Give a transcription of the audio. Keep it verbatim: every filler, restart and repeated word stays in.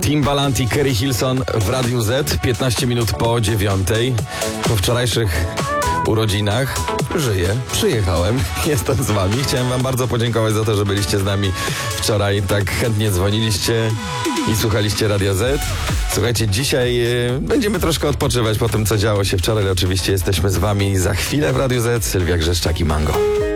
Timbaland i Keri Hilson w Radiu Z, piętnaście minut po dziewiątej. Po wczorajszych urodzinach żyję, przyjechałem, jestem z wami. Chciałem wam bardzo podziękować za to, że byliście z nami wczoraj, tak chętnie dzwoniliście i słuchaliście Radia Z. Słuchajcie, dzisiaj y, będziemy troszkę odpoczywać po tym, co działo się wczoraj. Oczywiście jesteśmy z wami za chwilę w Radiu Z. Sylwia Grzeszczak i Mango.